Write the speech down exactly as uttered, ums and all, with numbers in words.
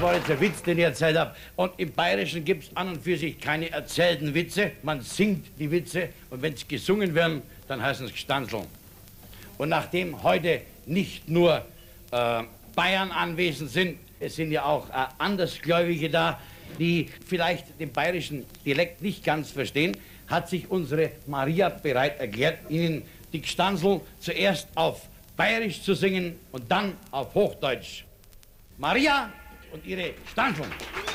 war jetzt ein Witz, den ich erzählt habe. Und im Bayerischen gibt es an und für sich keine erzählten Witze. Man singt die Witze und wenn sie gesungen werden, dann heißen es Gstanzeln. Und nachdem heute nicht nur äh, Bayern anwesend sind, es sind ja auch äh, Andersgläubige da, die vielleicht den bayerischen Dialekt nicht ganz verstehen, hat sich unsere Maria bereit erklärt, Ihnen die Gstanzeln zuerst auf Bayerisch zu singen und dann auf Hochdeutsch. Maria und ihre Gstanzeln.